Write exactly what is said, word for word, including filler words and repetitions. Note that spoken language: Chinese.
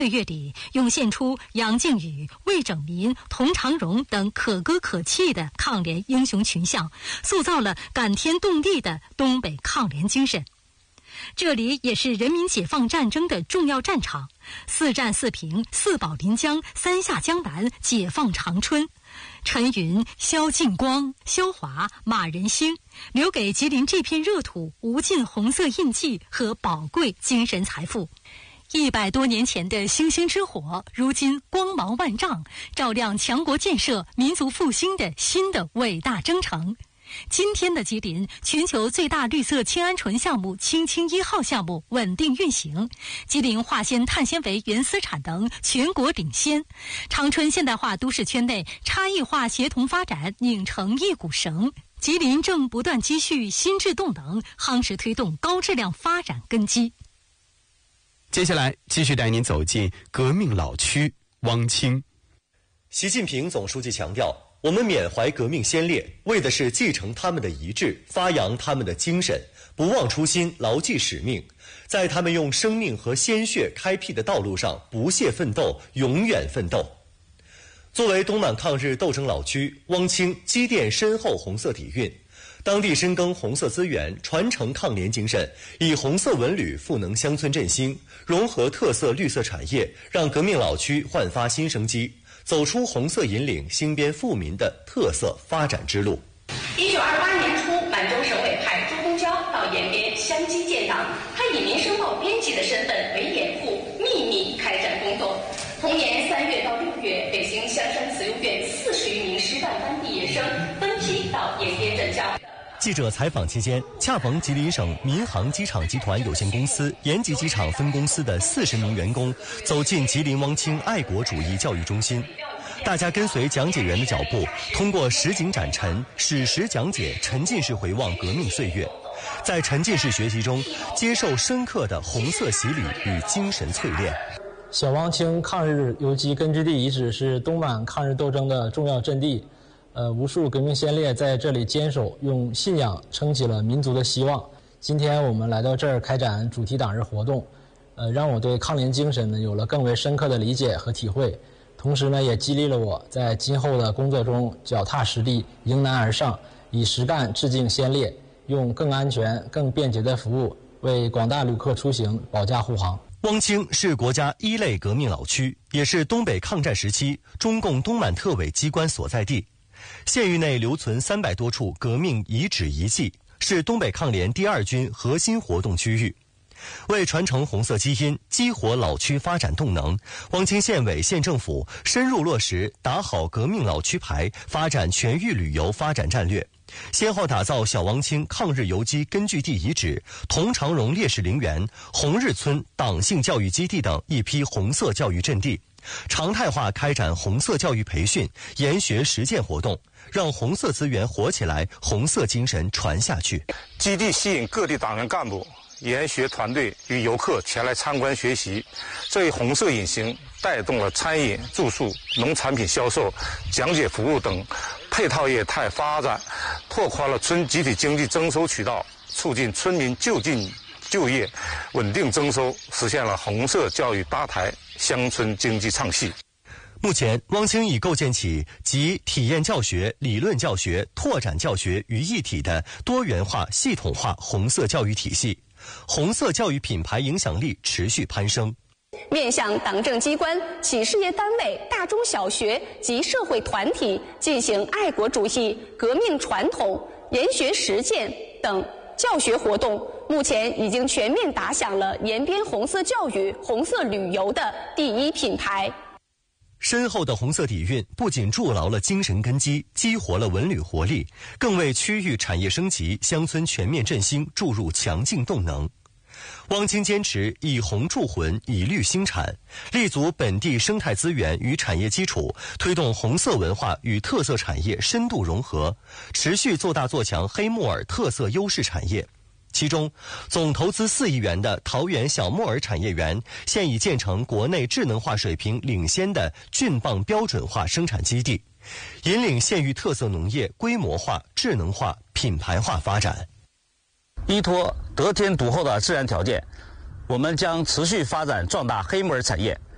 岁月里涌现出杨靖宇、魏拯民、童长荣等可歌可泣的抗联英雄群像，塑造了感天动地的东北抗联精神。这里也是人民解放战争的重要战场，四战四平，四保临江，三下江南，解放长春。陈云、萧劲光、萧华、马仁兴留给吉林这片热土无尽红色印记和宝贵精神财富。一百多年前的星星之火，如今光芒万丈，照亮强国建设、民族复兴的新的伟大征程。今天的吉林，全球最大绿色氢鹌醇项目氢氢一号项目稳定运行，吉林化纤碳纤维原丝产能全国领先，长春现代化都市圈内差异化协同发展拧成一股绳。吉林正不断积蓄心智动能，夯实推动高质量发展根基。 接下来继续带您走进革命老区汪清。 习近平总书记强调，我们缅怀革命先烈，为的是继承他们的遗志，发扬他们的精神，不忘初心，牢记使命，在他们用生命和鲜血开辟的道路上不懈奋斗，永远奋斗。作为东满抗日斗争老区，汪清积淀深厚红色底蕴，当地深耕红色资源，传承抗联精神，以红色文旅赋能乡村振兴，融合特色绿色产业，让革命老区焕发新生机，走出红色引领兴边富民的特色发展之路。 一九二八年初，满洲省委派朱公交到延边相机建党，他以民生报编辑的身份为掩护，秘密开展工作。同年三月到六月，北京香山慈幼院四十余名师范班毕业生分批到延边任教。 记者采访期间，恰逢吉林省民航机场集团有限公司延吉机场分公司的四十名员工走进吉林汪清爱国主义教育中心。大家跟随讲解员的脚步，通过实景展陈、史实讲解，沉浸式回望革命岁月，在沉浸式学习中接受深刻的红色洗礼与精神淬炼。 小汪清抗日游击根据地遗址是东满抗日斗争的重要阵地，呃，无数革命先烈在这里坚守，用信仰撑起了民族的希望。今天我们来到这儿开展主题党日活动，呃，让我对抗联精神呢有了更为深刻的理解和体会，同时呢也激励了我在今后的工作中脚踏实地，迎难而上，以实干致敬先烈，用更安全、更便捷的服务为广大旅客出行保驾护航。 汪清是国家一类革命老区，也是东北抗战时期中共东满特委机关所在地。县域内留存三百多处革命遗址遗迹，是东北抗联第二军核心活动区域。为传承红色基因，激活老区发展动能，汪清县委县政府深入落实打好革命老区牌发展全域旅游发展战略，先后打造小汪清抗日游击根据地遗址、童长荣烈士陵园、红日村党性教育基地等一批红色教育阵地，常态化开展红色教育培训、研学实践活动，让红色资源活起来，红色精神传下去。 基地吸引各地党员干部、研学团队与游客前来参观学习，这一红色隐形带动了餐饮、住宿、农产品销售、讲解服务等配套业态发展，拓宽了村集体经济增收渠道，促进村民就近就业、稳定增收，实现了红色教育搭台、乡村经济唱戏。 目前，汪清已构建起集体验教学、理论教学、拓展教学于一体的多元化、系统化红色教育体系，红色教育品牌影响力持续攀升。 面向党政机关、企事业单位、大中小学及社会团体进行爱国主义、革命传统、研学实践等教学活动，目前已经全面打响了延边红色教育、红色旅游的第一品牌。 深厚的红色底蕴不仅筑牢了精神根基，激活了文旅活力，更为区域产业升级、乡村全面振兴注入强劲动能。汪清坚持以红铸魂，以绿兴产，立足本地生态资源与产业基础，推动红色文化与特色产业深度融合，持续做大做强黑木耳特色优势产业。其中，总投资四亿元的桃园小木耳产业园现已建成国内智能化水平领先的菌棒标准化生产基地，引领县域特色农业规模化、智能化、品牌化发展。 依托得天独厚的自然条件，我们将持续发展壮大黑木耳产业，